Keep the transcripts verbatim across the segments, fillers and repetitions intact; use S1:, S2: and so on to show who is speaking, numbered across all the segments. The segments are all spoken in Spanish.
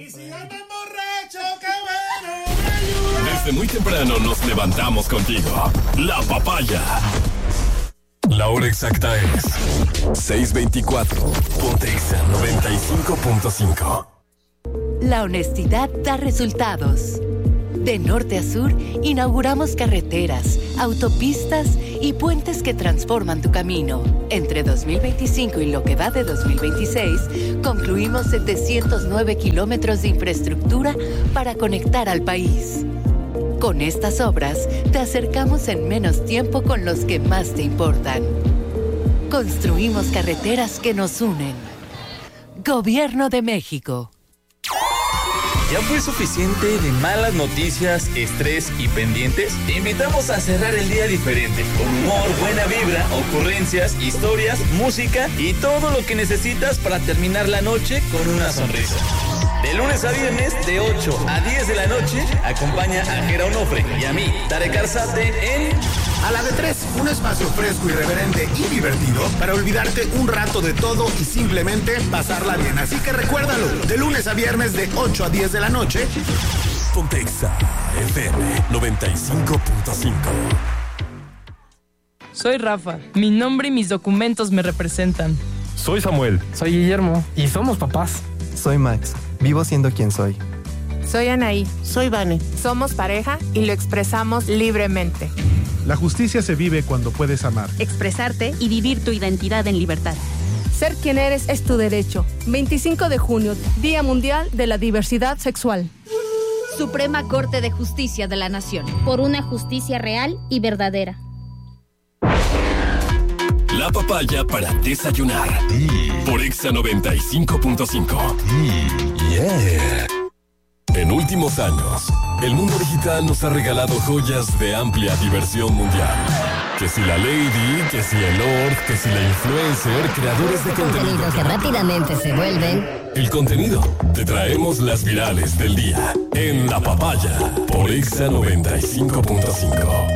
S1: Y si ando borracho, qué bueno.
S2: Desde muy temprano nos levantamos contigo. La Papaya. La hora exacta es seis veinticuatro. Ponte Exa noventa y cinco punto cinco.
S3: La honestidad da resultados. De norte a sur, inauguramos carreteras, autopistas y puentes que transforman tu camino. Entre dos mil veinticinco y lo que va de dos mil veintiséis, concluimos setecientos nueve kilómetros de infraestructura para conectar al país. Con estas obras, te acercamos en menos tiempo con los que más te importan. Construimos carreteras que nos unen. Gobierno de México.
S4: ¿Ya fue suficiente de malas noticias, estrés y pendientes? Te invitamos a cerrar el día diferente, con humor, buena vibra, ocurrencias, historias, música y todo lo que necesitas para terminar la noche con una sonrisa. De lunes a viernes, de ocho a diez de la noche, acompaña a Jera Onofre y a mí, Tarek Arzate, en...
S5: A la de tres, un espacio fresco, irreverente y divertido para olvidarte un rato de todo y simplemente pasarla bien. Así que recuérdalo, de lunes a viernes de ocho a diez de la noche.
S2: Ponte Exa F M noventa y cinco punto cinco.
S6: Soy Rafa. Mi nombre y mis documentos me representan.
S7: Soy Samuel.
S8: Soy Guillermo. Y somos papás.
S9: Soy Max. Vivo siendo quien soy.
S10: Soy Anaí.
S11: Soy Vane.
S10: Somos pareja y lo expresamos libremente.
S12: La justicia se vive cuando puedes amar,
S13: expresarte y vivir tu identidad en libertad.
S14: Ser quien eres es tu derecho. veinticinco de junio, Día Mundial de la Diversidad Sexual.
S15: Suprema Corte de Justicia de la Nación.
S16: Por una justicia real y verdadera.
S2: La Papaya para desayunar. Mm. Por Exa noventa y cinco punto cinco. Mm. Yeah. En últimos años, el mundo digital nos ha regalado joyas de amplia diversión mundial. Que si la Lady, que si el Lord, que si la influencer, creadores de contenido.
S17: Contenido que rápidamente se vuelven.
S2: El contenido. Te traemos las virales del día. En La Papaya. Por Exa noventa y cinco punto cinco.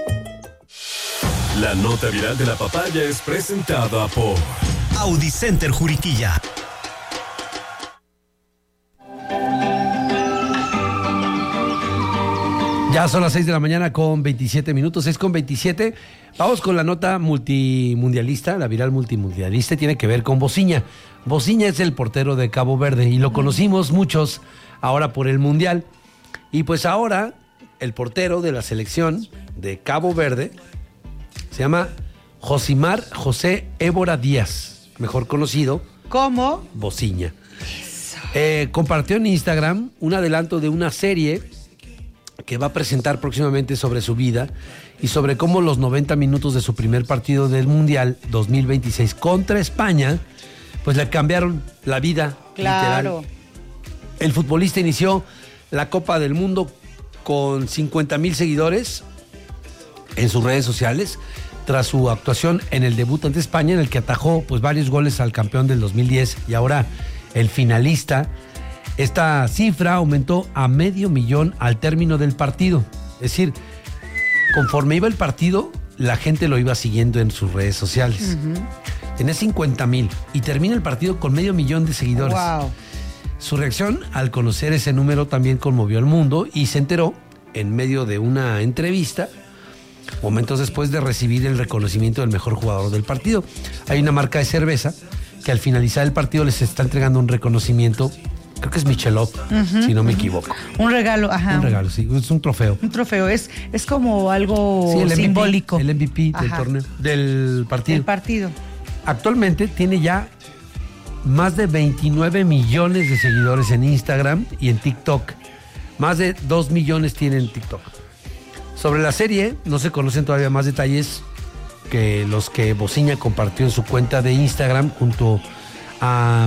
S2: La nota viral de La Papaya es presentada por
S18: Audi Center Juriquilla.
S19: Ya son las seis de la mañana con veintisiete minutos, seis con veintisiete. Vamos con la nota multimundialista, la viral multimundialista, tiene que ver con Bociña. Bociña es el portero de Cabo Verde y lo conocimos muchos ahora por el Mundial. Y pues ahora el portero de la selección de Cabo Verde se llama Josimar José Évora Díaz, mejor conocido
S11: como
S19: Bociña. Eh, compartió en Instagram un adelanto de una serie que va a presentar próximamente sobre su vida y sobre cómo los noventa minutos de su primer partido del Mundial dos mil veintiséis contra España, pues le cambiaron la vida.
S11: Claro.
S19: Literal. El futbolista inició la Copa del Mundo con cincuenta mil seguidores en sus redes sociales tras su actuación en el debut ante España, en el que atajó pues varios goles al campeón del dos mil diez y ahora el finalista. Esta cifra aumentó a medio millón al término del partido. Es decir, conforme iba el partido, la gente lo iba siguiendo en sus redes sociales. Uh-huh. Tenía cincuenta mil y termina el partido con medio millón de seguidores.
S11: Wow.
S19: Su reacción al conocer ese número también conmovió al mundo y se enteró en medio de una entrevista, momentos después de recibir el reconocimiento del mejor jugador del partido. Hay una marca de cerveza que al finalizar el partido les está entregando un reconocimiento. Creo que es Michelob, uh-huh, si no me uh-huh. equivoco.
S11: Un regalo, ajá.
S19: Un regalo, sí, es un trofeo.
S11: Un trofeo, es, es como algo
S19: sí, el
S11: simbólico.
S19: M V P, el M V P del torneo, del partido.
S11: Del partido.
S19: Actualmente tiene ya más de veintinueve millones de seguidores en Instagram y en TikTok. Más de dos millones tiene en TikTok. Sobre la serie, no se conocen todavía más detalles que los que Bociña compartió en su cuenta de Instagram junto a...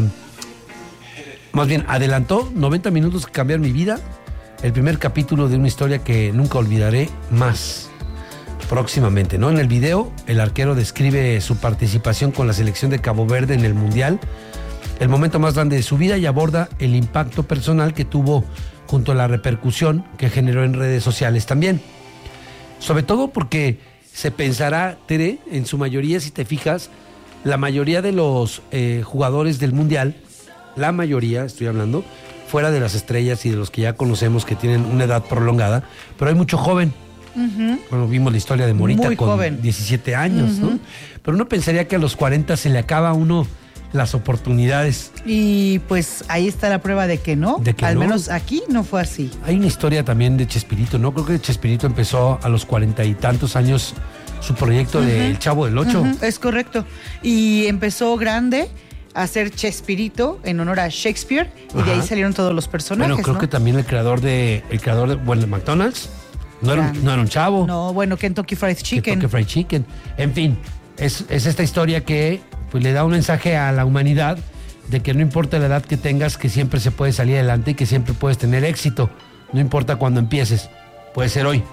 S19: Más bien, adelantó noventa minutos que cambiaron mi vida, el primer capítulo de una historia que nunca olvidaré más próximamente, ¿no? En el video, el arquero describe su participación con la selección de Cabo Verde en el Mundial, el momento más grande de su vida, y aborda el impacto personal que tuvo junto a la repercusión que generó en redes sociales también. Sobre todo porque se pensará, Tere, en su mayoría, si te fijas, la mayoría de los eh, jugadores del Mundial, la mayoría, estoy hablando, fuera de las estrellas y de los que ya conocemos que tienen una edad prolongada, pero hay mucho joven. Uh-huh. Bueno, vimos la historia de Morita
S11: Muy
S19: con
S11: joven.
S19: diecisiete años, uh-huh. ¿no? Pero uno pensaría que a los cuarenta se le acaba a uno las oportunidades.
S11: Y pues ahí está la prueba de que no.
S19: De que
S11: Al
S19: no.
S11: menos aquí no fue así.
S19: Hay una historia también de Chespirito, ¿no? Creo que Chespirito empezó a los cuarenta y tantos años su proyecto uh-huh. de El Chavo del Ocho.
S11: Uh-huh. Es correcto. Y empezó grande a hacer Chespirito en honor a Shakespeare. Y Ajá. de ahí salieron todos los personajes.
S19: Bueno, creo
S11: ¿no?
S19: que también el creador de, el creador de, bueno, de McDonald's. No era, un, no era un chavo.
S11: No, bueno, Kentucky Fried Chicken.
S19: Kentucky Fried Chicken. En fin, es, es esta historia que pues, le da un mensaje a la humanidad de que no importa la edad que tengas, que siempre se puede salir adelante y que siempre puedes tener éxito. No importa cuándo empieces, puede ser hoy.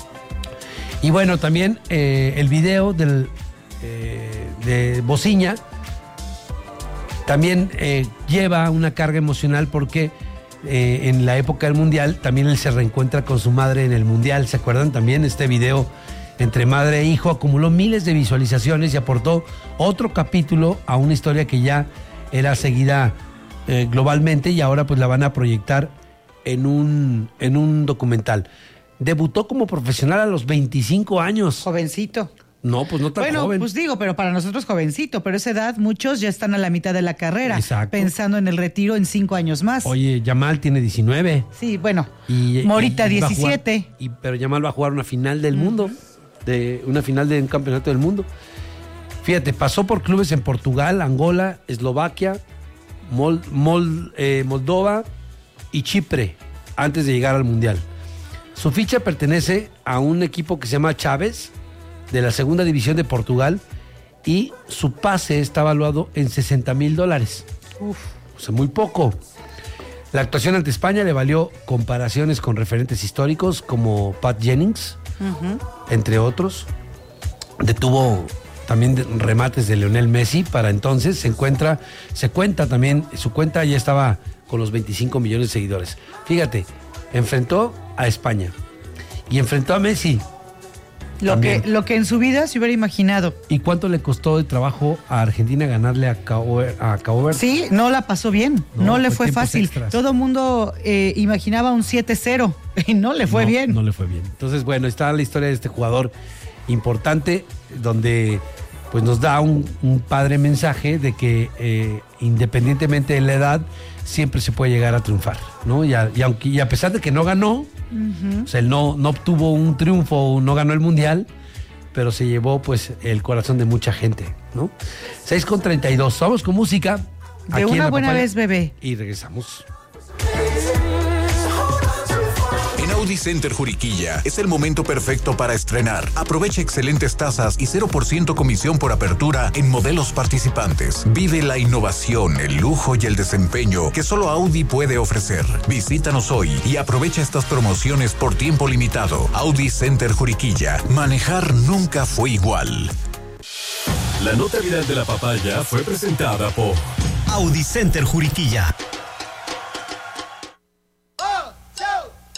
S19: Y bueno, también eh, el video del, eh, de Bociña también eh, lleva una carga emocional porque eh, en la época del Mundial también él se reencuentra con su madre en el Mundial. ¿Se acuerdan? También este video entre madre e hijo acumuló miles de visualizaciones y aportó otro capítulo a una historia que ya era seguida eh, globalmente y ahora pues la van a proyectar en un, en un documental. Debutó como profesional a los veinticinco años.
S11: Jovencito.
S19: No, pues no tan
S11: bueno,
S19: joven.
S11: Bueno, pues digo, pero para nosotros jovencito, pero a esa edad muchos ya están a la mitad de la carrera.
S19: Exacto.
S11: Pensando en el retiro en cinco años más.
S19: Oye, Yamal tiene diecinueve.
S11: Sí, bueno.
S19: Y,
S11: Morita
S19: y, y
S11: diecisiete.
S19: Jugar, y, pero Yamal va a jugar una final del uh-huh. mundo, de una final de un campeonato del mundo. Fíjate, pasó por clubes en Portugal, Angola, Eslovaquia, Mol, Mol, eh, Moldova y Chipre antes de llegar al Mundial. Su ficha pertenece a un equipo que se llama Chávez, de la segunda división de Portugal, y su pase está evaluado en sesenta mil dólares. Uf. O sea, muy poco. La actuación ante España le valió comparaciones con referentes históricos como Pat Jennings, uh-huh. entre otros. Detuvo también remates de Lionel Messi. Para entonces se encuentra, se cuenta también, su cuenta ya estaba con los veinticinco millones de seguidores. Fíjate, enfrentó a España y enfrentó a Messi.
S11: Lo que, lo que en su vida se hubiera imaginado.
S19: ¿Y cuánto le costó de trabajo a Argentina ganarle a Cabo, a Cabo Verde?
S11: Sí, no la pasó bien, no, no le fue fácil.
S19: Extras.
S11: Todo el mundo eh, imaginaba un siete cero y no le fue
S19: no,
S11: bien.
S19: No le fue bien. Entonces, bueno, está la historia de este jugador importante donde pues nos da un, un padre mensaje de que eh, independientemente de la edad siempre se puede llegar a triunfar, ¿no? Y a, y aunque, y a pesar de que no ganó, uh-huh. o sea, él no, no obtuvo un triunfo, no ganó el Mundial, pero se llevó pues el corazón de mucha gente, ¿no? seis con treinta y dos, vamos con música.
S11: De una buena vez, bebé.
S19: Y regresamos.
S7: En Audi Center Juriquilla es el momento perfecto para estrenar. Aprovecha excelentes tasas y cero por ciento comisión por apertura en modelos participantes. Vive la innovación, el lujo y el desempeño que solo Audi puede ofrecer. Visítanos hoy y aprovecha estas promociones por tiempo limitado. Audi Center Juriquilla. Manejar nunca fue igual.
S2: La nota viral de la papaya fue presentada por
S18: Audi Center Juriquilla.